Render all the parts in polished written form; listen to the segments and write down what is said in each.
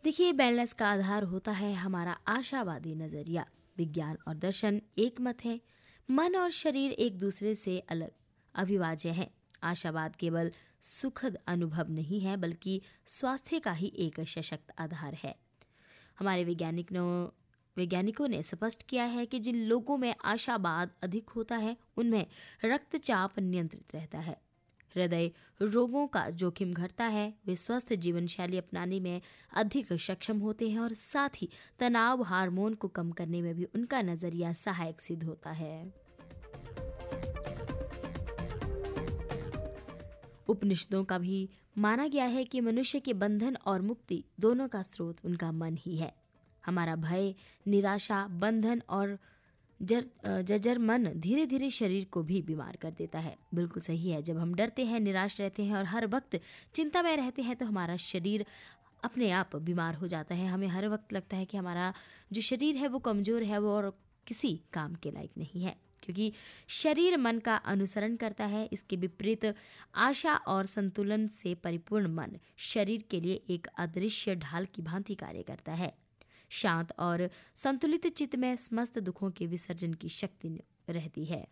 देखिए, बैलेंस का आधार होता है हमारा आशावादी नजरिया। विज्ञान और दर्शन एक मत है, मन और शरीर एक दूसरे से अलग अविभाज्य हैं। आशावाद केवल सुखद अनुभव नहीं है, बल्कि स्वास्थ्य का ही एक सशक्त आधार है। हमारे वैज्ञानिकों ने स्पष्ट किया है कि जिन लोगों में आशावाद अधिक होता है उनमें रक्तचाप नियंत्रित रहता है, हृदय रोगों का जोखिम घटता है, वे स्वस्थ जीवन शैली अपनाने में अधिक सक्षम होते हैं और साथ ही तनाव हार्मोन को कम करने में भी उनका नजरिया सहायक सिद्ध होता है। उपनिषदों का भी माना गया है कि मनुष्य के बंधन और मुक्ति दोनों का स्रोत उनका मन ही है। हमारा भय, निराशा, बंधन और जर्जर मन धीरे धीरे शरीर को भी बीमार कर देता है। बिल्कुल सही है, जब हम डरते हैं, निराश रहते हैं और हर वक्त चिंता में रहते हैं तो हमारा शरीर अपने आप बीमार हो जाता है। हमें हर वक्त लगता है कि हमारा जो शरीर है वो कमजोर है, वो और किसी काम के लायक नहीं है, क्योंकि शरीर मन का अनुसरण करता है। इसके विपरीत आशा और संतुलन से परिपूर्ण मन शरीर के लिए एक अदृश्य ढाल की भांति कार्य करता है। शांत और संतुलित चित्त में समस्त दुखों के विसर्जन की शक्ति रहती है।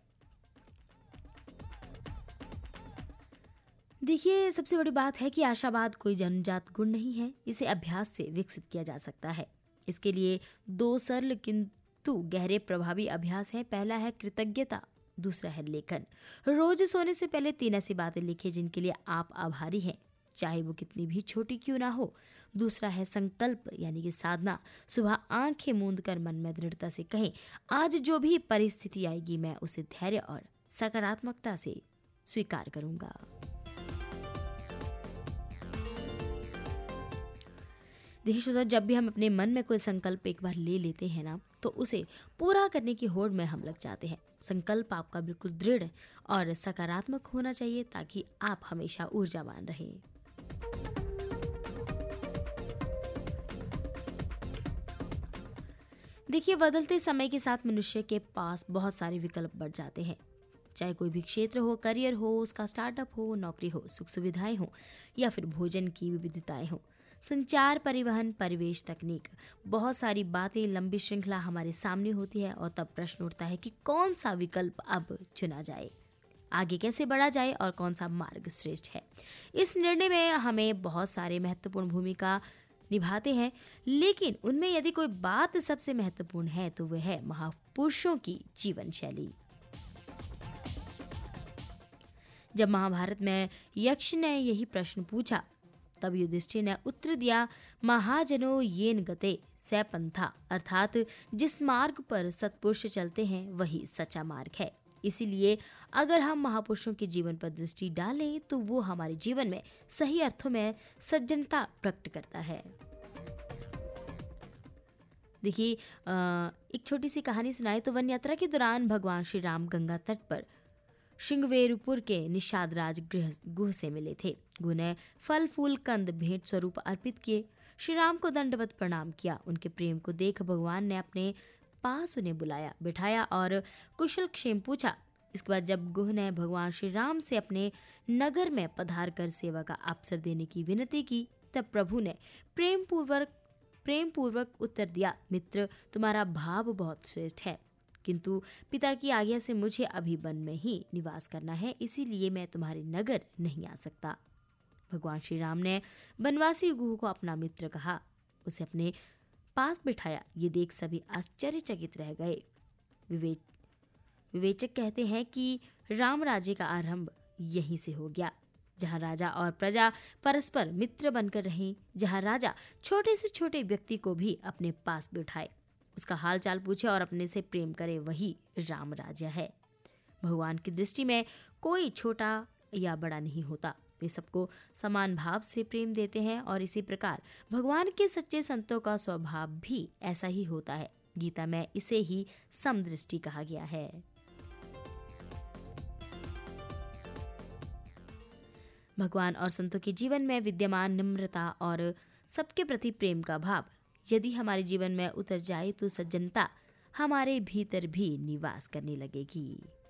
देखिए, सबसे बड़ी बात है कि आशावाद कोई जन्मजात गुण नहीं है, इसे अभ्यास से विकसित किया जा सकता है। इसके लिए 2 सरल किंतु गहरे प्रभावी अभ्यास है। पहला है कृतज्ञता, दूसरा है लेखन। रोज सोने से पहले 3 ऐसी बातें लिखें जिनके लिए आप आभारी हैं, चाहे वो कितनी भी छोटी क्यों ना हो। दूसरा है संकल्प यानी कि साधना। सुबह आंखें मूंद कर मन में दृढ़ता से कहें, आज जो भी परिस्थिति आएगी मैं उसे धैर्य और सकारात्मकता से स्वीकार करूंगा। देखिए श्रोता, जब भी हम अपने मन में कोई संकल्प एक बार ले लेते हैं ना, तो उसे पूरा करने की होड़ में हम लग जाते हैं। संकल्प आपका बिल्कुल दृढ़ और सकारात्मक होना चाहिए ताकि आप हमेशा ऊर्जावान रहें। देखिए, बदलते समय के साथ मनुष्य के पास बहुत सारे विकल्प बढ़ जाते हैं। चाहे कोई भी क्षेत्र हो, करियर हो, उसका स्टार्टअप हो, नौकरी हो, सुख सुविधाएं हो या फिर भोजन की विविधताएं हो, संचार, परिवहन, परिवेश, तकनीक, बहुत सारी बातें, लंबी श्रृंखला हमारे सामने होती है और तब प्रश्न उठता है कि कौन सा विकल्प अब चुना जाए, आगे कैसे बढ़ा जाए और कौन सा मार्ग श्रेष्ठ है। इस निर्णय में हमें बहुत सारे महत्वपूर्ण भूमिका निभाते हैं, लेकिन उनमें यदि कोई बात सबसे महत्वपूर्ण है तो वह है महापुरुषों की जीवन शैली। जब महाभारत में यक्ष ने यही प्रश्न पूछा, तब युधिष्ठिर ने उत्तर दिया, महाजनो येन गते स पंथा, अर्थात जिस मार्ग पर सत्पुरुष चलते हैं वही सच्चा मार्ग है। इसीलिए अगर हम महापुरुषों के जीवन पर दृष्टि डालें तो वो हमारे जीवन में सही अर्थों में सज्जनता प्रकट करता है। देखिए, एक छोटी सी कहानी सुनाए तो वन यात्रा के दौरान भगवान श्री राम गंगा तट पर श्रृंगवेरुपुर के निषाद राज गुह से मिले थे। गुह ने फल फूल कंद भेंट स्वरूप अर्पित किए। श्री राम को दंडवत प्रणाम किया। उनके प्रेम को देख भगवान ने अपने पास उन्हें बुलाया, बिठाया और कुशल क्षेम पूछा। इसके बाद जब गुह ने भगवान श्री राम से अपने नगर में पधार कर सेवा का अवसर देने की विनती की, तब प्रभु ने प्रेम पूर्वक उत्तर दिया, मित्र, तुम्हारा भाव बहुत श्रेष्ठ है, किंतु पिता की आज्ञा से मुझे अभी वन में ही निवास करना है, इसीलिए मैं तुम्हारे नगर नहीं आ सकता। भगवान श्री राम ने वनवासी गुह को अपना मित्र कहा, उसे अपने पास बिठाया। ये देख सभी आश्चर्यचकित रह गए। विवेचक कहते हैं कि राम राज्य का आरंभ यहीं से हो गया, जहाँ राजा और प्रजा परस्पर मित्र बनकर रहें, जहाँ राजा छोटे से छोटे व्यक्ति को भी अपने पास बिठाए, उसका हालचाल पूछे और अपने से प्रेम करे, वही राम राज्य है। भगवान की दृष्टि में कोई छोटा या बड़ा नहीं होता, वे सबको समान भाव से प्रेम देते हैं और इसी प्रकार भगवान के सच्चे संतों का स्वभाव भी ऐसा ही होता है। गीता में इसे ही समदृष्टि कहा गया है। भगवान और संतों के जीवन में विद्यमान निम्रता और सबके प्रति प्रेम का भाव यदि हमारे जीवन में उतर जाए तो सज्जनता हमारे भीतर भी निवास करने लगेगी।